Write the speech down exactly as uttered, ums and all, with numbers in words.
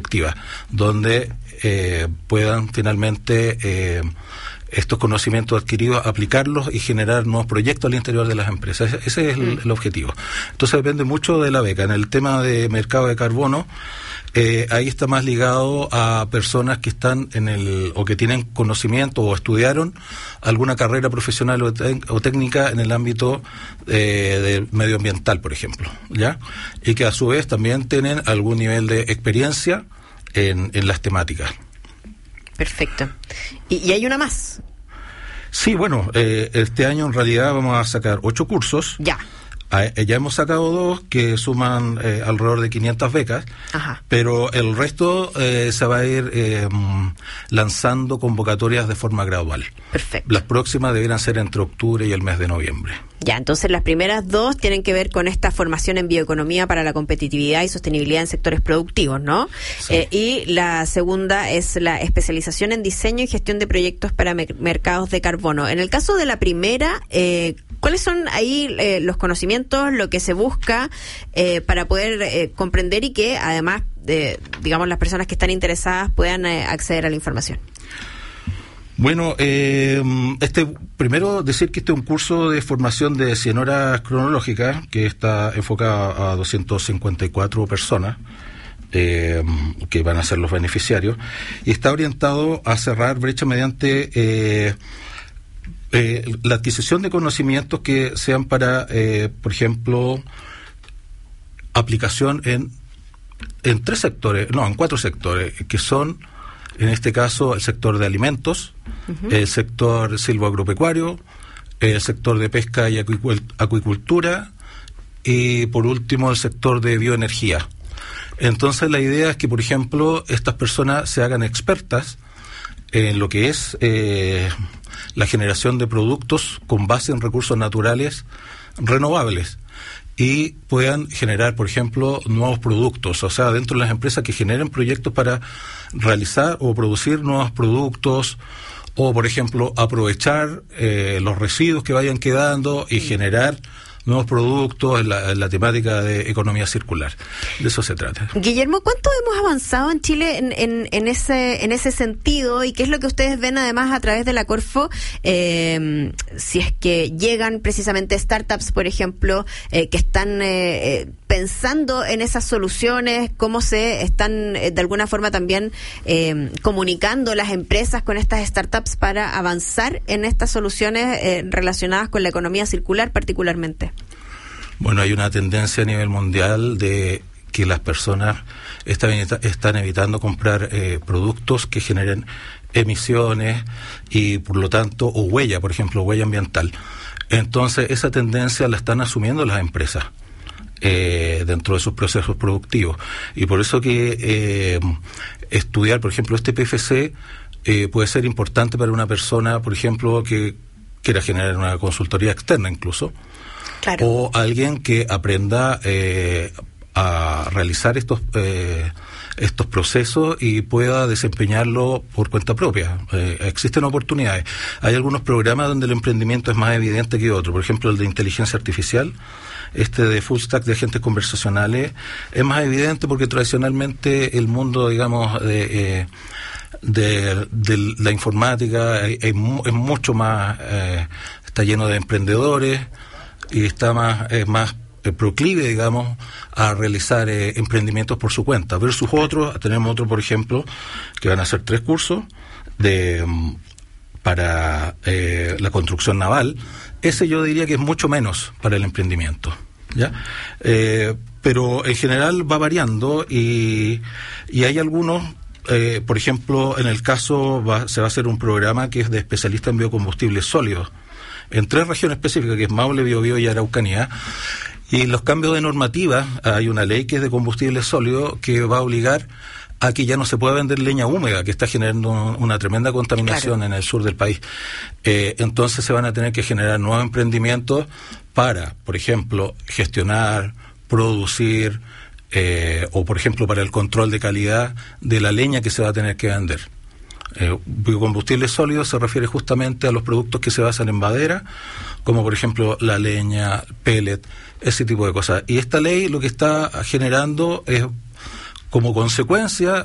productivas, donde eh, puedan finalmente eh, estos conocimientos adquiridos, aplicarlos y generar nuevos proyectos al interior de las empresas. Ese, ese es el, mm. el objetivo. Entonces depende mucho de la beca. En el tema de mercado de carbono, eh, ahí está más ligado a personas que están en el, o que tienen conocimiento o estudiaron alguna carrera profesional o, te, o técnica en el ámbito eh, del medioambiental, por ejemplo, ¿ya? Y que a su vez también tienen algún nivel de experiencia en, en las temáticas. Perfecto. ¿Y, y hay una más? Sí, bueno, eh, este año en realidad vamos a sacar ocho cursos. Ya. Eh, ya hemos sacado dos que suman eh, alrededor de quinientas becas. Ajá. Pero el resto eh, se va a ir eh, lanzando convocatorias de forma gradual. Perfecto. Las próximas deberán ser entre octubre y el mes de noviembre. Ya, entonces las primeras dos tienen que ver con esta formación en bioeconomía para la competitividad y sostenibilidad en sectores productivos, ¿no? Sí. Eh, y la segunda es la especialización en diseño y gestión de proyectos para me- mercados de carbono. En el caso de la primera, eh, ¿cuáles son ahí eh, los conocimientos, lo que se busca eh, para poder eh, comprender y que además, eh, digamos, las personas que están interesadas puedan eh, acceder a la información? Bueno, eh, este primero decir que este es un curso de formación de cien horas cronológicas que está enfocado a doscientas cincuenta y cuatro personas eh, que van a ser los beneficiarios y está orientado a cerrar brecha mediante eh, eh, la adquisición de conocimientos que sean para, eh, por ejemplo, aplicación en en tres sectores, no, en cuatro sectores, que son, en este caso, el sector de alimentos, uh-huh. el sector silvoagropecuario, el sector de pesca y acuicultura y, por último, el sector de bioenergía. Entonces, la idea es que, por ejemplo, estas personas se hagan expertas en lo que es eh, la generación de productos con base en recursos naturales renovables y puedan generar, por ejemplo, nuevos productos, o sea, dentro de las empresas que generen proyectos para realizar o producir nuevos productos, o, por ejemplo, aprovechar eh, los residuos que vayan quedando y generar nuevos productos en la, en la temática de economía circular. De eso se trata. Guillermo, ¿cuánto hemos avanzado en Chile en, en, en ese en ese sentido? ¿Y qué es lo que ustedes ven además a través de la Corfo? Eh, si es que llegan precisamente startups, por ejemplo, eh, que están eh, eh, pensando en esas soluciones, cómo se están eh, de alguna forma también eh, comunicando las empresas con estas startups para avanzar en estas soluciones eh, relacionadas con la economía circular particularmente. Bueno, hay una tendencia a nivel mundial de que las personas están, están evitando comprar eh, productos que generen emisiones y, por lo tanto, o huella, por ejemplo, huella ambiental. Entonces, esa tendencia la están asumiendo las empresas eh, dentro de sus procesos productivos. Y por eso que eh, estudiar, por ejemplo, este P F C eh, puede ser importante para una persona, por ejemplo, que quiera generar una consultoría externa incluso. Claro. O alguien que aprenda eh, a realizar estos eh, estos procesos y pueda desempeñarlo por cuenta propia. Eh, existen oportunidades. Hay algunos programas donde el emprendimiento es más evidente que otros. Por ejemplo, el de inteligencia artificial, este de full stack de agentes conversacionales, es más evidente porque tradicionalmente el mundo, digamos, de... Eh, De, de la informática es, es mucho más, eh, está lleno de emprendedores y está más, es más eh, proclive, digamos, a realizar eh, emprendimientos por su cuenta, versus otros. Tenemos otro, por ejemplo, que van a hacer tres cursos de para eh, la construcción naval. Ese yo diría que es mucho menos para el emprendimiento, ¿ya? Eh, pero en general va variando y, y hay algunos. Eh, por ejemplo, en el caso va, se va a hacer un programa que es de especialistas en biocombustibles sólidos en tres regiones específicas, que es Maule, Biobío y Araucanía. Y los cambios de normativa, hay una ley que es de combustibles sólidos que va a obligar a que ya no se pueda vender leña húmeda, que está generando una tremenda contaminación, claro, en el sur del país. Eh, entonces se van a tener que generar nuevos emprendimientos para, por ejemplo, gestionar, producir, Eh, o por ejemplo para el control de calidad de la leña que se va a tener que vender. Eh, biocombustibles sólidos se refiere justamente a los productos que se basan en madera, como por ejemplo la leña, pellet, ese tipo de cosas. Y esta ley lo que está generando es, como consecuencia,